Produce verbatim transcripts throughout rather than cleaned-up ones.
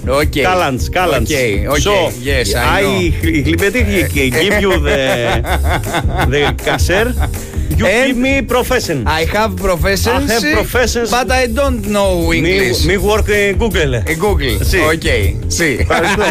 Okay. Callants, Callants. Okay, okay. So, yes, I know. I give you the, the cassette. You And give me profession. I have professions, I have professions, but I don't know English. Me, me work in Google. In Google. Sí. Okay. Sí. Ευχαριστώ.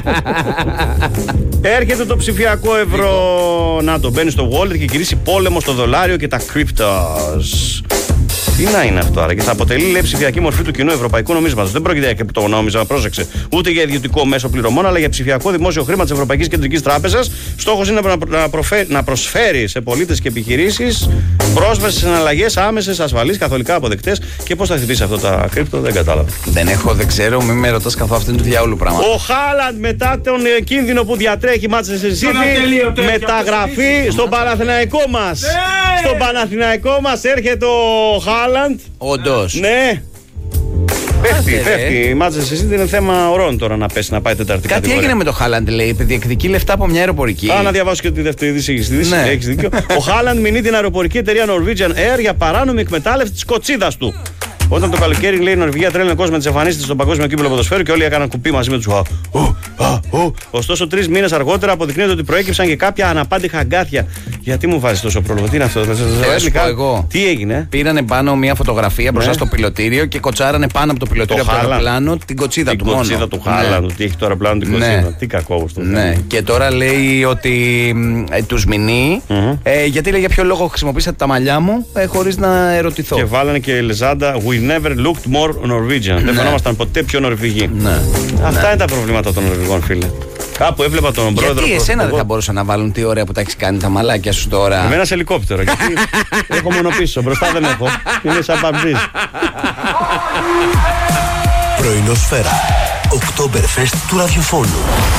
Έρχεται το ψηφιακό ευρώ. Να το μπαίνει στο wallet και γυρίσει πόλεμο στο δολάριο και τα cryptos. Τι να είναι αυτό άρα, και θα αποτελεί, λέει, ψηφιακή μορφή του κοινού ευρωπαϊκού νομίσματος. Δεν πρόκειται για κρυπτονόμισμα, πρόσεξε, ούτε για ιδιωτικό μέσο πληρωμών, αλλά για ψηφιακό δημόσιο χρήμα της Ευρωπαϊκής Κεντρικής Τράπεζας. Στόχος είναι να, προφέ... να προσφέρει σε πολίτες και επιχειρήσεις πρόσβαση σε συναλλαγές άμεσες, ασφαλείς, καθολικά αποδεκτές. Και πώς θα χτυπήσει αυτό τα κρύπτο, δεν κατάλαβα. Δεν έχω, δεν ξέρω, μην με ρωτάς καθόλου, αυτό είναι του διάολου πράγμα. Ο Χάλαντ, μετά τον ε, κίνδυνο που διατρέχει η Manchester City, μεταγραφή στον Παναθηναϊκό μας. Στον Παναθηναϊκό μας έρχεται ο Χάλαντ. Όντως. Ναι. Πέφτει, πέφτει. Η Manchester City είναι θέμα ωρών τώρα να πέσει, να πάει τετάρτη Κάτι κατηγορία. έγινε με το Χάλαντ, λέει, διεκδικεί λεφτά από μια αεροπορική. Α, να διαβάσω και τη δεύτερη είδηση. Ναι. Έχεις δίκιο. Ο Χάλαντ μηνύει την αεροπορική εταιρεία Norwegian Air για παράνομη εκμετάλλευση της κοτσίδας του. Όταν το καλοκαίρι, λέει, η Νορβηγία τρέλαινε κόσμο με τις εμφανίσεις στον παγκόσμιο κύπελλο ποδοσφαίρου και όλοι έκαναν κουπί μαζί με τους α, α, α, α. Ωστόσο, τρεις μήνες αργότερα αποδεικνύεται ότι προέκυψαν και κάποια αναπάντηχα αγκάθια. Γιατί μου βάζεις τόσο πρόλογο, τι είναι αυτό, θα σας πω εγώ. Τι έγινε? Πήρανε πάνω μια φωτογραφία μπροστά, ναι, στο πιλωτήριο και κοτσάρανε πάνω από το πιλωτήριο, το από το αεροπλάνο, την κοτσίδα την του μόνο. Την κοτσίδα του Χάλαντ, ότι έχει το αεροπλάνο την κοτσίδα. Ναι. Τι κακό αυτό. Ναι. Και τώρα λέει ότι ε, τους μηνύει, mm-hmm. ε, γιατί λέει για ποιο λόγο χρησιμοποίησατε τα μαλλιά μου ε, χωρίς να ερωτηθώ. Και βάλανε και η λεζάντα We never looked more Norwegian. Ναι. Δεν φαινόμασταν ποτέ πιο Νορβηγοί. Ναι. Αυτά ναι. είναι τα προβλήματα των Νορβηγών, φίλε. Κάπου έβλεπα τον πρόεδρο. Γιατί εσένα δεν θα μπορούσαν να βάλουν, τι ωραία που τα έχεις κάνει τα μαλάκια σου τώρα. Με ένα ελικόπτερο. Γιατί έχω μόνο πίσω, μπροστά δεν έχω. Είναι σαν παμπζής. Πρωινόσφαιρα. Oktoberfest του ραδιοφώνου.